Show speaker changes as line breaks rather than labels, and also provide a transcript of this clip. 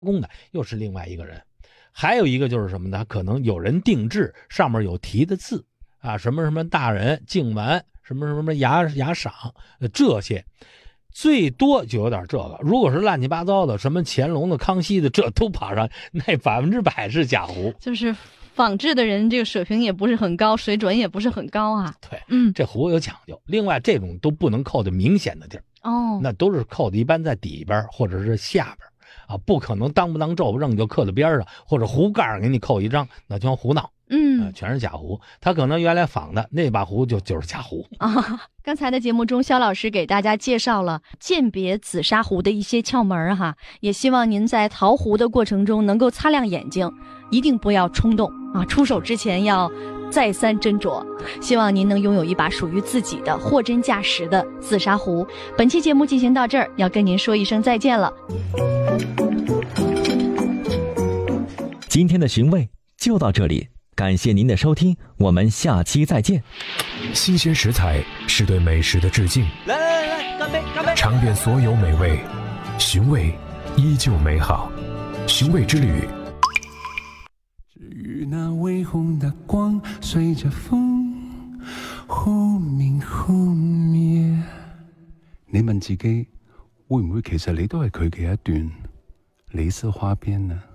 工的又是另外一个人。还有一个就是什么呢？可能有人定制，上面有题的字啊，什么什么大人、敬完，什么什么牙赏，这些最多就有点这个。如果是乱七八糟的，什么乾隆的、康熙的，这都跑上，那100%是假胡。
就是仿制的人这个水平也不是很高，水准也不是很高啊。
对，这胡有讲究。另外，这种都不能扣的明显的地儿，那都是扣的一般在底边或者是下边啊，不可能当不当皱不正就刻在边上，或者壶盖给你扣一张，那全胡闹。全是假胡。他可能原来仿的那把胡就是假胡
啊。刚才的节目中，肖老师给大家介绍了鉴别紫砂壶的一些窍门哈，也希望您在淘壶的过程中能够擦亮眼睛，一定不要冲动啊！出手之前要再三斟酌。希望您能拥有一把属于自己的货真价实的紫砂壶。本期节目进行到这儿，要跟您说一声再见了。
今天的寻味就到这里。感谢您的收听，我们下期再见。
新鲜食材是对美食的致敬。
来，干杯！干杯！
尝遍所有美味，寻味依旧美好。寻味之旅。
至于那微红的光，随着风忽明忽灭。你問自己，會唔會其實你都係佢嘅一段李斯花邊呢？